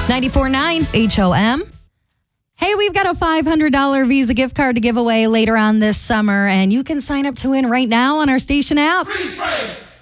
94.9 HOM. Hey, we've got a $500 Visa gift card to give away later on this summer, and you can sign up to win right now on our station app. Freeze frame!